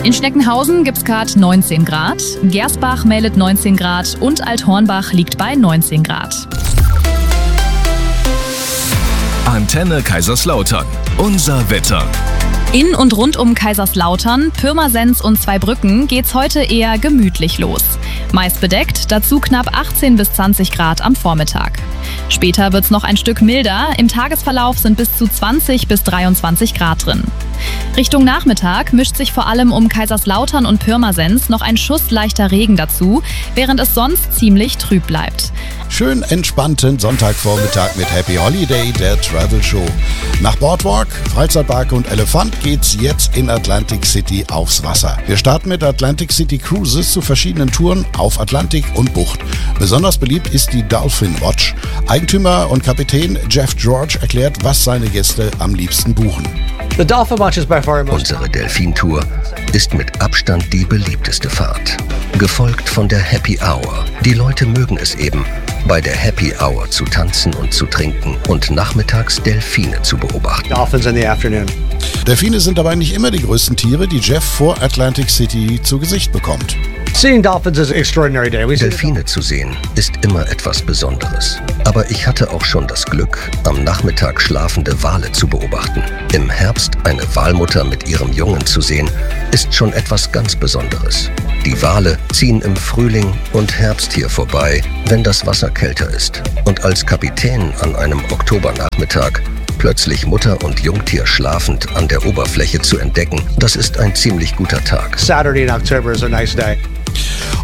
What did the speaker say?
In Schneckenhausen gibt es gerade 19 Grad, Gersbach meldet 19 Grad und Althornbach liegt bei 19 Grad. Antenne Kaiserslautern. Unser Wetter. In und rund um Kaiserslautern, Pirmasens und Zweibrücken geht's heute eher gemütlich los. Meist bedeckt, dazu knapp 18 bis 20 Grad am Vormittag. Später wird's noch ein Stück milder, im Tagesverlauf sind bis zu 20 bis 23 Grad drin. Richtung Nachmittag mischt sich vor allem um Kaiserslautern und Pirmasens noch ein Schuss leichter Regen dazu, während es sonst ziemlich trüb bleibt. Schön entspannten Sonntagvormittag mit Happy Holiday, der Travel Show. Nach Boardwalk, Freizeitpark und Elefant geht's jetzt in Atlantic City aufs Wasser. Wir starten mit Atlantic City Cruises zu verschiedenen Touren auf Atlantik und Bucht. Besonders beliebt ist die Dolphin Watch. Eigentümer und Kapitän Jeff George erklärt, was seine Gäste am liebsten buchen. Unsere Delfin-Tour ist mit Abstand die beliebteste Fahrt. Gefolgt von der Happy Hour. Die Leute mögen es eben, bei der Happy Hour zu tanzen und zu trinken und nachmittags Delfine zu beobachten. Delfine sind dabei nicht immer die größten Tiere, die Jeff vor Atlantic City zu Gesicht bekommt. Delfine zu sehen ist immer etwas Besonderes. Aber ich hatte auch schon das Glück, am Nachmittag schlafende Wale zu beobachten. Im Herbst eine Walmutter mit ihrem Jungen zu sehen, ist schon etwas ganz Besonderes. Die Wale ziehen im Frühling und Herbst hier vorbei, wenn das Wasser kälter ist. Und als Kapitän an einem Oktobernachmittag plötzlich Mutter und Jungtier schlafend an der Oberfläche zu entdecken, das ist ein ziemlich guter Tag. Saturday in October is a nice day.